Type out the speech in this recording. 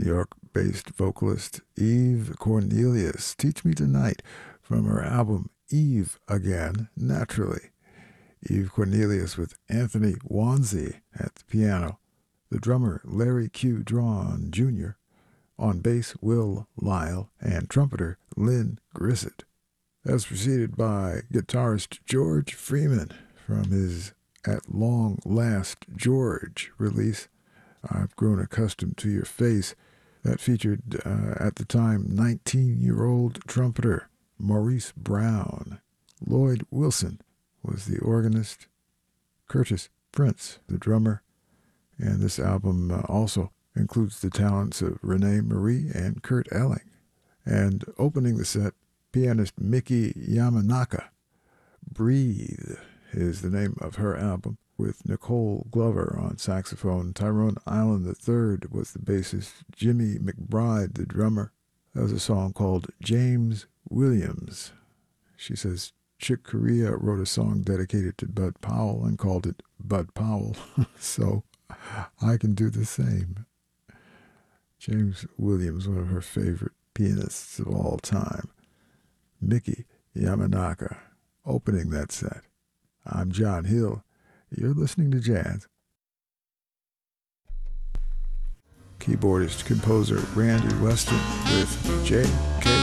York-based vocalist Eve Cornelius, Teach Me Tonight, from her album Eve Again, Naturally. Eve Cornelius with Anthony Wanzi at the piano, the drummer Larry Q. Drawn Jr., on bass Will Lyle, and trumpeter Lynn Grissett. That's preceded by guitarist George Freeman from his At Long Last George release, I've Grown Accustomed to Your Face, that featured at the time 19-year-old trumpeter Maurice Brown. Lloyd Wilson was the organist, Curtis Prince the drummer, and this album also includes the talents of Renee Marie and Kurt Elling. And opening the set, pianist Miki Yamanaka. Breathe is the name of her album, with Nicole Glover on saxophone. Tyrone Island III was the bassist. Jimmy McBride, the drummer. That was a song called James Williams. She says Chick Corea wrote a song dedicated to Bud Powell and called it Bud Powell, so I can do the same. James Williams, one of her favorite pianists of all time. Miki Yamanaka, opening that set. I'm John Hill. You're listening to jazz. Keyboardist, composer Randy Weston with J.K.